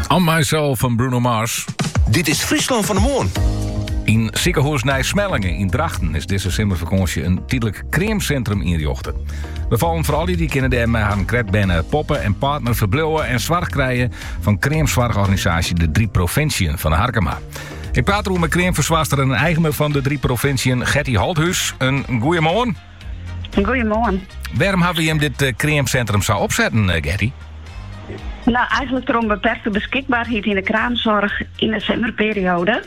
On Myself van Bruno Mars. Dit is Friesland van de Moorn. In ziekenhuis Nijsmellingen in Drachten is deze zomervakantie een tijdelijk cremecentrum inrichten. We vallen vooral die kennen daar met een kretbenen poppen en partner verblijven en zorg krijgen van cremezorgorganisatie de 3 provinciën van Harkema. Ik praat erover met cremeverzwaarster en eigenaar van de 3 provinciën, Gertie Holthuis. Een goeiemorgen. Goedemorgen. Waarom hebben we hem dit cremecentrum zou opzetten, Gertie? Nou, eigenlijk door een beperkte beschikbaarheid in de kraamzorg in de zomerperiode.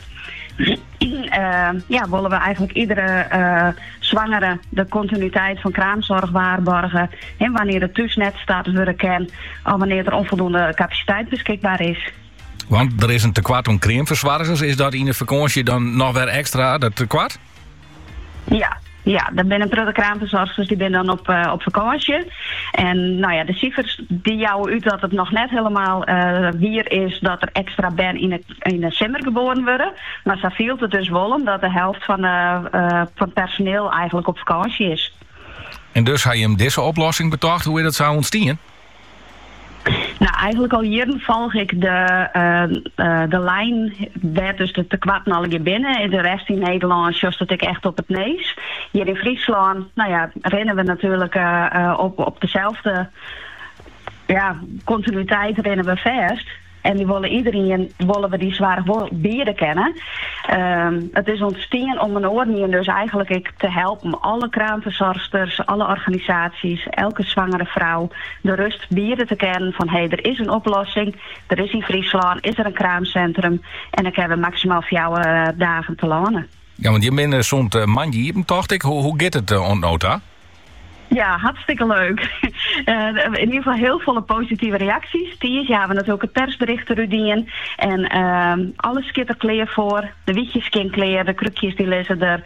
Willen we eigenlijk iedere zwangere de continuïteit van kraamzorg waarborgen. En wanneer het thuis net staat worden kan, of wanneer er onvoldoende capaciteit beschikbaar is. Want er is een tekort om cremeverzwaarders. Is dat in de vakantie dan nog weer extra dat tekort? Ja, er zijn de kraamverzorgers die zijn dan op vakantie. En nou ja, de cijfers die jouwen uit dat het nog net helemaal weer is dat er extra ben in de zomer geboren worden. Maar zo viel het dus wel omdat de helft van het personeel eigenlijk op vakantie is. En dus had je hem deze oplossing betoogd hoe je dat zou ontstaan? Nou, eigenlijk al jaren volg ik de lijn werd dus de kwart al hier binnen. En de rest in Nederland zoals dat ik echt op het neus. Hier in Friesland, rennen we natuurlijk op dezelfde continuïteit rennen we vast. En die willen we die zware bieren kennen. Het is ontstaan om een oornier dus eigenlijk te helpen om alle kraamverzorgsters, alle organisaties, elke zwangere vrouw de rust bieren te kennen van er is een oplossing, er is in Friesland, is er een kraamcentrum en ik heb maximaal 4 dagen te lonen. Ja, want je bent zo'n mandje, dacht ik. Hoe gaat het ontnota? Ja, hartstikke leuk. In ieder geval heel veel positieve reacties. Die hebben we natuurlijk het persbericht eruit en alles zit er klaar voor. De wietjes zijn klaar, de krukjes die lezen er.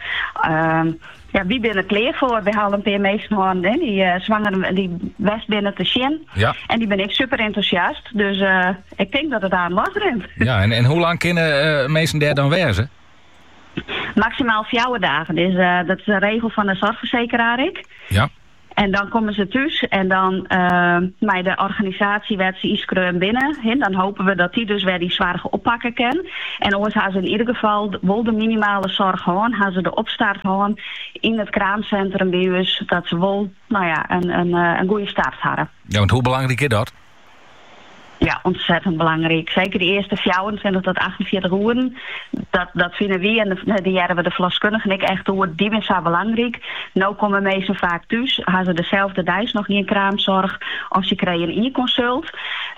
Wie ben er klaar voor? We halen een paar meesten aan, die zwangeren, die west binnen te zien. Ja. En die ben ik super enthousiast. Dus ik denk dat het aan was rent. Ja, en hoe lang kunnen meesten daar dan wezen? Maximaal 4 dagen. Dus, dat is de regel van de zorgverzekeraar. Ja. En dan komen ze thuis en dan bij de organisatie werd ze iets binnen. En dan hopen we dat die dus weer die zwaar oppakken kan. En anders gaan ze in ieder geval wel de minimale zorg gewoon. Gaan ze de opstart gewoon in het kraamcentrum bij ons. Dat ze wel een goede start hadden. Ja, want hoe belangrijk is dat? Ja, ontzettend belangrijk. Zeker de eerste 24 tot 48 uur. Dat vinden we en die hebben we de verloskundigen ik echt door. Die is zo belangrijk. Nou komen meesten vaak thuis. Gaan ze dezelfde dag nog in kraamzorg. Of ze krijgen een e-consult.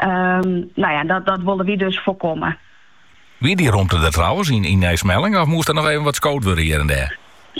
Dat willen we dus voorkomen. Wie die rond er trouwens in Nijsmellingen? Of moest er nog even wat scoot worden hier en daar?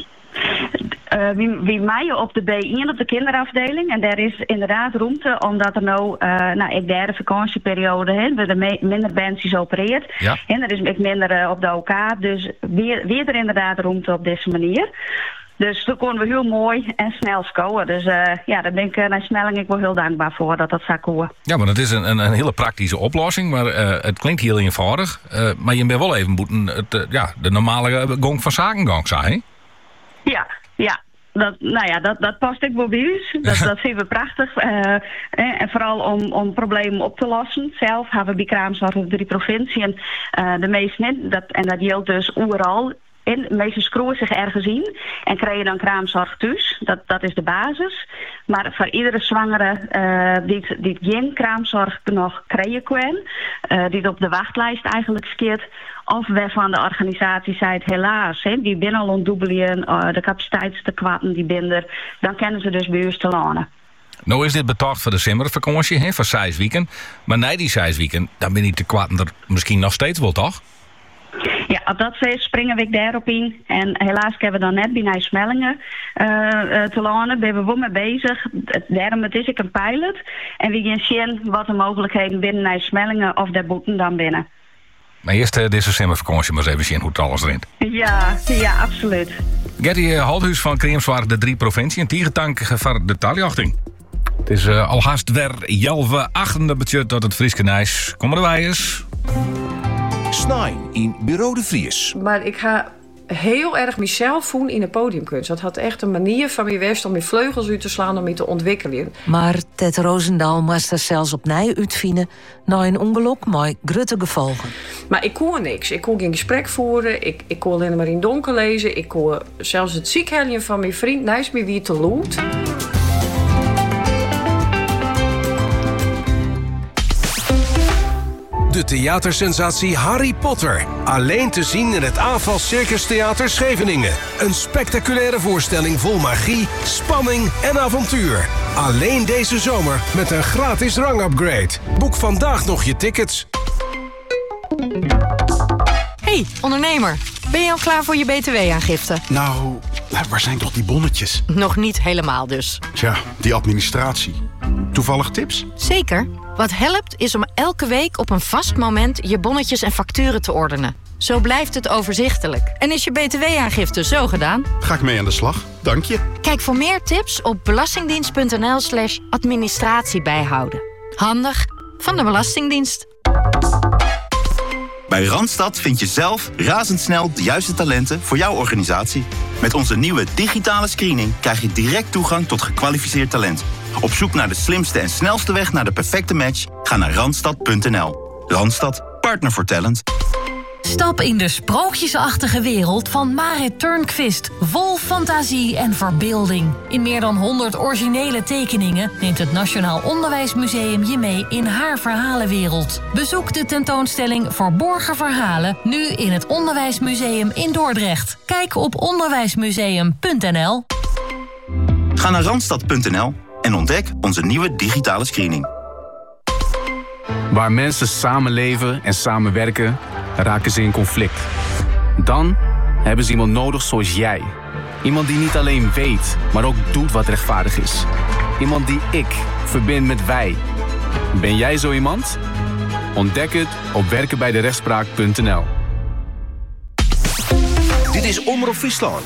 Wie mij op de B1 op de kinderafdeling. En daar is inderdaad ruimte, omdat er ik derde vakantieperiode we er minder bandjes opereert. Ja. En er is minder op de OK. Dus weer er inderdaad ruimte op deze manier. Dus toen konden we heel mooi en snel scoren. Dus daar ben ik naar Smelling ik wel heel dankbaar voor dat zou komen. Ja, maar het is een hele praktische oplossing. Maar het klinkt heel eenvoudig. Maar je bent wel even moeten de normale gang van zakengang, zei. Ja. Dat past ik wel bij ons. Dat vinden we prachtig. En vooral om problemen op te lossen. Zelf hebben we bij kraamzorg de 3 provinciën de meeste net. En dat geldt dus overal. En de meeste scroeien zich ergens in en krijgen dan kraamzorg thuis. Dat is de basis. Maar voor iedere zwangere die geen kraamzorg nog krijgen kan, die op de wachtlijst eigenlijk skeert, of waarvan de organisatie zei het helaas, die binnen al ontdubbelen, de capaciteitstekorten die binnen, dan kunnen ze dus bij ons te lonen. Nou is dit betaald voor de zomervakantie, voor 6 weken. Maar na die 6 weken, dan ben die tekorten er misschien nog steeds wel, toch? Ja, op dat feest springen we daarop in. En helaas hebben we dan net bij Nijsmellingen te lonen. Daar zijn we wel mee bezig. Daarom het is ik een pilot. En we gaan zien wat de mogelijkheden binnen Nijsmellingen of daar boeten dan binnen. Maar eerst deze zomervakantie maar eens even zien hoe het alles erin. Ja, absoluut. Gertie Holthuis van Creemswaard de 3 provinciën. Tiegetank voor de taliachting. Het is alhaast weer 11/8 budget tot het Frieske Nijs. Kom er bij eens. Snijn in Bureau de Vries. Maar ik ga heel erg mezelf voelen in de podiumkunst. Dat had echt een manier van me west om je vleugels uit te slaan, om je te ontwikkelen. Maar Ted Roosendaal moest er zelfs opnieuw uitvinden na een ongeluk met grote gevolgen. Maar ik kon niks. Ik kon geen gesprek voeren. Ik kon alleen maar in het donker lezen. Ik kon zelfs het ziekheljen van mijn vriend naast me weer te lood. De theatersensatie Harry Potter. Alleen te zien in het AFAL Circus Theater Scheveningen. Een spectaculaire voorstelling vol magie, spanning en avontuur. Alleen deze zomer met een gratis rangupgrade. Boek vandaag nog je tickets. Hey, ondernemer. Ben je al klaar voor je btw-aangifte? Nou, waar zijn toch die bonnetjes? Nog niet helemaal dus. Tja, die administratie. Toevallig tips? Zeker. Wat helpt is om elke week op een vast moment je bonnetjes en facturen te ordenen. Zo blijft het overzichtelijk. En is je btw-aangifte zo gedaan? Ga ik mee aan de slag. Dank je. Kijk voor meer tips op belastingdienst.nl/administratie bijhouden. Handig van de Belastingdienst. Bij Randstad vind je zelf razendsnel de juiste talenten voor jouw organisatie. Met onze nieuwe digitale screening krijg je direct toegang tot gekwalificeerd talent. Op zoek naar de slimste en snelste weg naar de perfecte match? Ga naar randstad.nl. Randstad, partner voor talent. Stap in de sprookjesachtige wereld van Marit Turnquist. Vol fantasie en verbeelding. In meer dan 100 originele tekeningen neemt het Nationaal Onderwijsmuseum je mee in haar verhalenwereld. Bezoek de tentoonstelling Verborgen Verhalen nu in het Onderwijsmuseum in Dordrecht. Kijk op onderwijsmuseum.nl. Ga naar randstad.nl en ontdek onze nieuwe digitale screening. Waar mensen samenleven en samenwerken, raken ze in conflict. Dan hebben ze iemand nodig zoals jij. Iemand die niet alleen weet, maar ook doet wat rechtvaardig is. Iemand die ik verbind met wij. Ben jij zo iemand? Ontdek het op werkenbijderechtspraak.nl. Dit is Omroep Friesland.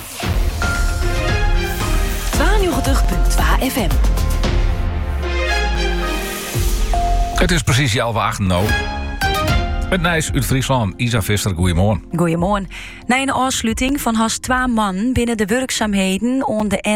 92.2 FM. Het is precies 11:08 nou. Het Nijs uit Friesland. Isa Visser, goeiemorgen. Goeiemorgen. Na een afsluiting van haast 2 man binnen de werkzaamheden on de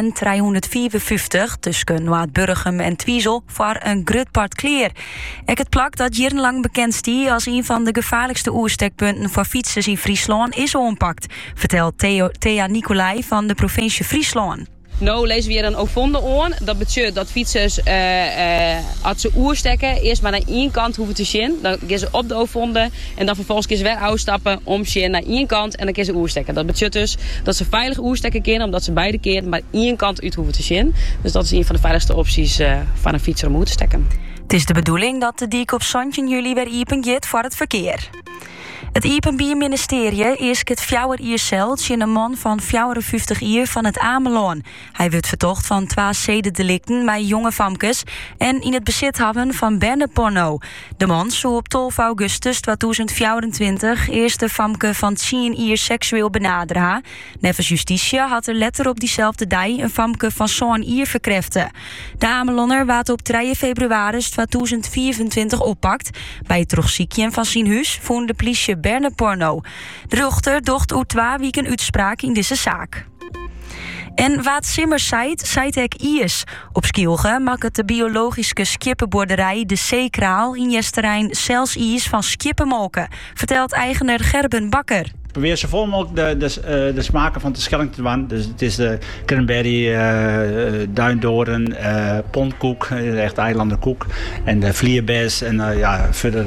N354 tussen Noord-Burgum en Twiesel voor een grutpart kleer. Ik het plak dat jarenlang bekend stie als een van de gevaarlijkste oerstekpunten voor fietsers in Friesland is ompakt, vertelt Thea Nicolai van de provincie Friesland. Nou lezen we hier dan ook vonden aan. Dat betekent dat fietsers als ze oerstekken eerst maar naar één kant hoeven te zien. Dan gaan ze op de oorvonden en dan vervolgens gaan ze weer uitstappen om zien naar één kant en dan gaan ze oerstekken. Dat betekent dus dat ze veilig oerstekken kunnen omdat ze beide keer maar één kant uit hoeven te zien. Dus dat is een van de veiligste opties van een fietser om uit te stekken. Het is de bedoeling dat de dik op 17 juli weer open gaat voor het verkeer. Het Iepenbier-ministerie is het 4 jaar zelfs in een man van 54 jaar van het Ameland. Hij wordt verdacht van 2 zedendelicten met jonge famkes en in het bezit hebben van benneporno. De man zou op 12 augustus 2024 eerst de famke van 10 jaar seksueel benaderen. Nevens justitie had er letter op diezelfde dag een famke van zo'n jaar verkreften. De Amelander werd op 3 februari 2024 oppakt. Bij het terugziekje van zijn huis vond de politie benneporno. De rechter docht uit 2 weken uitspraak in deze zaak. En wat Simmers zei ik Iers. Op Skielge maakt het de biologische skippenboerderij De Zeekraal in Jesterijn zelfs Iers van skippenmolken, vertelt eigenaar Gerben Bakker. Probeer zoveel mogelijk de smaken van de schelling te doen. Dus het is de cranberry, duindoren, pondkoek, echt eilandenkoek. En de vlierbes en verder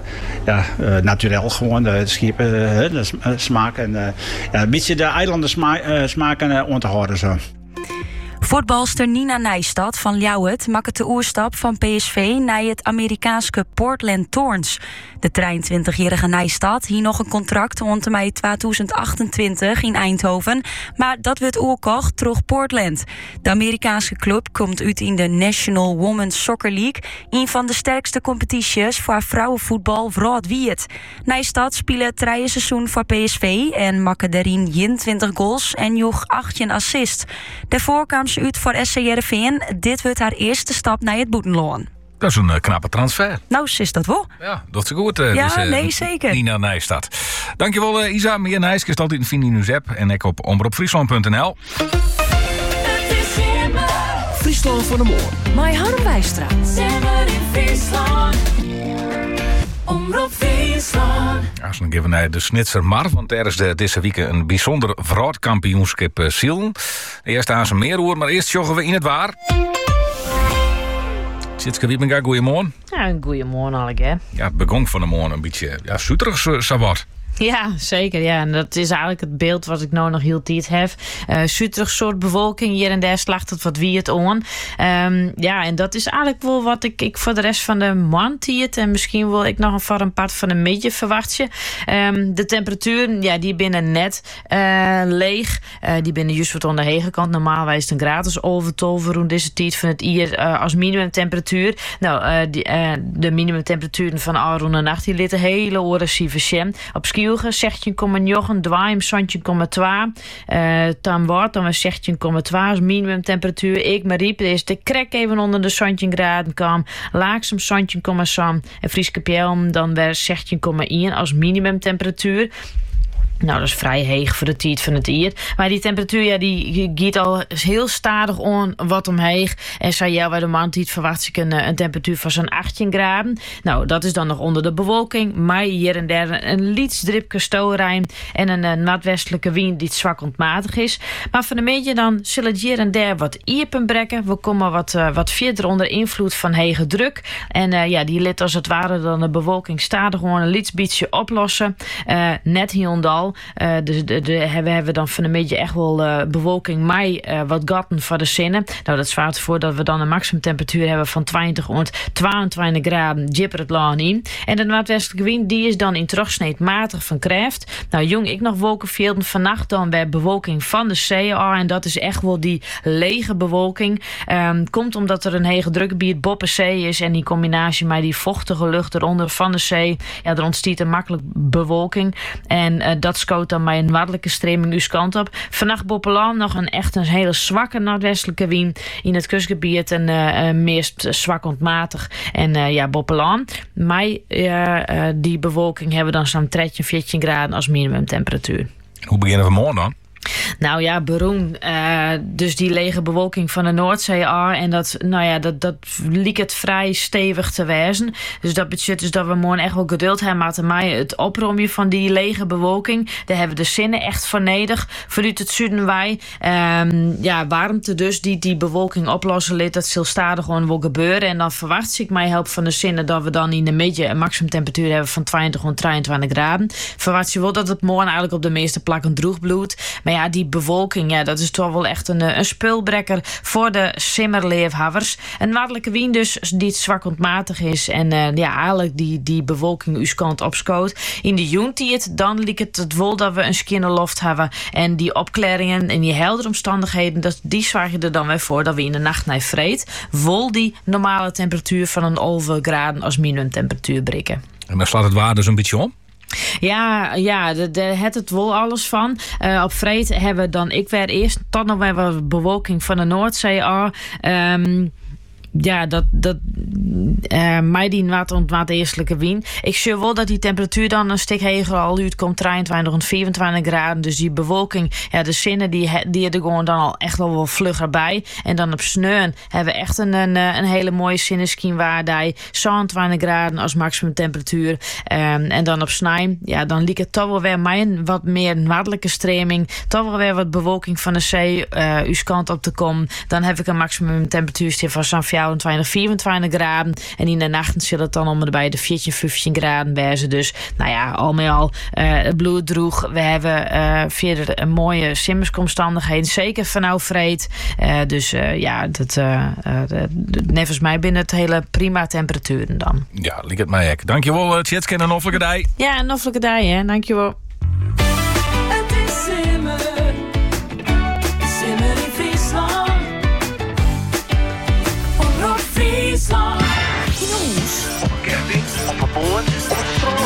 naturel gewoon de schepen, de smaak. En een beetje de eilanden smaken om te houden zo. Voetbalster Nina Nijstad van Ljouwert maakt de oerstap van PSV naar het Amerikaanse Portland Thorns. De 23-jarige Nijstad hier nog een contract rond mei 2028 in Eindhoven, maar dat werd oorkocht terug Portland. De Amerikaanse club komt uit in de National Women's Soccer League, een van de sterkste competities voor vrouwenvoetbal wereldwijd. Nijstad speelde het 3 seizoen voor PSV en maakte daarin 21 goals en joeg 18 assists. Daarvoor kwam ze uit voor SC Heerenveen. Dit wordt haar eerste stap naar het boetenloon. Dat is een knappe transfer. Nou, is dat wel. Ja, dat is goed. Nee, zeker. Nina Nijstad. Dankjewel, Isa. Meer Nijs is altijd vinden in uw app en ook op omroepfriesland.nl. Friesland van de Moor. Mai Harm Wijstra. Simmer in Friesland. Omroep Friesland. Als we even naar de Snitser Mar, want er is deze week een bijzonder vrouwkampioenschap ziel. Eerst aan zijn meeroer, maar eerst joggen we in het waar. Tjitske Wiepenga, goeiemorgen. Ja, goeiemorgen allemaal. Ja, het begon van de morgen een beetje zoeterig wat. Ja, zeker. Ja. En dat is eigenlijk het beeld wat ik nou nog heel tijd heb. Zuterig soort bewolking, hier en daar slacht het wat wie het aan. Ja, en dat is eigenlijk wel wat ik voor de rest van de maand tiert. En misschien wil ik nog voor een part van een beetje verwachtje. De temperaturen, ja, die binnen net leeg. Die binnen juist wat aan de hege Normaal is het een gratis overtover rond deze tijd van het jaar als minimumtemperatuur. Nou, de minimumtemperaturen van Aron en nacht die litten hele oren Sivesjem. Op Skielge 16,9, Dwaim 17,2. Dan wordt dan 16,2 als minimumtemperatuur. Ik maar riep, is de krek even onder de 17 graden kwam. Laagsem 17,3 en Frieske Pjelm dan weer 16,1 als minimumtemperatuur. Nou, dat is vrij heeg voor de tijd van het jaar. Maar die temperatuur, ja, die gaat al heel stadig on wat omheeg. En zei jij bij de maand niet verwacht ik een temperatuur van zo'n 18 graden. Nou, dat is dan nog onder de bewolking. Maar hier en daar een lietsdripke stoelrijn en een noordwestelijke wind die zwak ontmatig is. Maar van de meetje dan zullen het hier en daar wat iepen brekken. We komen wat verder onder invloed van hege druk. En ja, die lid als het ware dan de bewolking stadig gewoon een lietsbietje oplossen. Net hiondal. Dus we hebben dan van een beetje echt wel bewolking, maar wat gatten voor de zinnen. Nou, dat zwaart voor dat we dan een maximumtemperatuur hebben van 20 tot 22 graden, jipper het lang in. En de noordwestelijke wind, die is dan in terugsneed matig van kracht. Nou, jong, ik nog wolkenvelden. Vannacht dan weer bewolking van de zee. En dat is echt wel die lege bewolking. Komt omdat er een hege drukgebied boven zee is en die combinatie met die vochtige lucht eronder van de zee. Ja, er ontstaat een makkelijk bewolking. En dat scoot dan bij een noordelijke stroming uw kant op. Vannacht Boppelaan nog een hele zwakke noordwestelijke wind. In het kustgebied een meest zwak ontmatig. En ja, Boppelaan. Maar die bewolking hebben we dan zo'n 13, 14 graden als minimumtemperatuur. Hoe beginnen we morgen dan? Nou ja, Beroen. Dus die lege bewolking van de Noordzee. En dat liep het vrij stevig te wezen. Dus dat betekent dus dat we morgen echt wel geduld hebben met het oprommen van die lege bewolking. Daar hebben we de zinnen echt voor nodig. Vanuit het zuiden wij. Warmte dus die bewolking oplossen liet. Dat zal stadig gewoon wel gebeuren. En dan verwacht ik mij help van de zinnen dat we dan in de midden een maximumtemperatuur hebben van 20 tot 23 graden. Verwacht je wel dat het morgen eigenlijk op de meeste plakken droog bloedt. Maar ja, die bewolking, ja, dat is toch wel echt een spulbrekker voor de simmerleefhavers. Een noordelijke wind dus, die zwak ontmatig is. En eigenlijk die bewolking uw kant opschoot. In de joentijd, dan liep het wel dat we een skinnerloft hebben. En die opklaringen en die heldere omstandigheden, die zorgen er dan weer voor dat we in de nacht naar vreed vol die normale temperatuur van een 11 graden als minimumtemperatuur breken. En dan slaat het waar dus een beetje om? Ja, daar het het wel alles van. Op vreed hebben we dan ik weer eerst tot nog weer wat bewolking van de Noordzee. Ja, mij die wat eerstelijke wind. Ik zie wel dat die temperatuur dan een stuk heger al uitkomt, 23 tot 24 graden. Dus die bewolking, ja, de zinnen die er gewoon dan al echt wel vlugger bij. En dan op sneeuwen hebben we echt een hele mooie zinnenschiem waar die 27 graden als maximum temperatuur. En dan op snij, ja, dan liep het toch wel weer een wat meer noordelijke stroming. Toch wel weer wat bewolking van de zee uw kant op te komen. Dan heb ik een maximum temperatuur van zo'n 24, 24 graden. En in de nacht zullen het dan om bij de 14, 15 graden wezen. Dus nou ja, al met al bloed droeg. We hebben verder een mooie simmersomstandigheden. Zeker van vreed. Nevens mij binnen het hele prima temperaturen dan. Ja, liek het mij ook. Dankjewel, Tjitske, en een noffelijke dag. Ja, een noffelijke dag, hè. Dankjewel. Het is simmer. Simmer in Friesland. Omroep Friesland. Nieuws. Op een camping, op een boord,